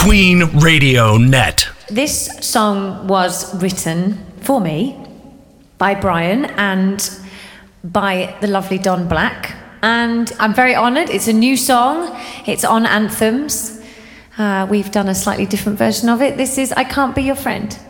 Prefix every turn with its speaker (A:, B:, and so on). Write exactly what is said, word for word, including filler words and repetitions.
A: Queen Radio Net.
B: This song was written for me by Brian and by the lovely Don Black. And I'm very honoured. It's a new song. It's on Anthems. Uh, we've done a slightly different version of it. This is I Can't Be Your Friend.